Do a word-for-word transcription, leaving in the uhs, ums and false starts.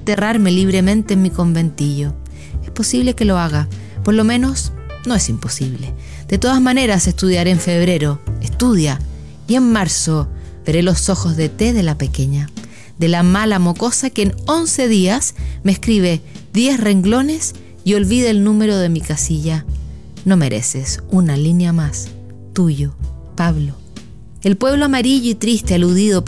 enterrarme libremente en mi conventillo. Es posible que lo haga, por lo menos no es imposible. De todas maneras, estudiaré en febrero. Estudia. Y en marzo veré los ojos de té de la pequeña, de la mala mocosa que en once días me escribe diez renglones y olvida el número de mi casilla. No mereces una línea más. Tuyo, Pablo. El pueblo amarillo y triste, aludido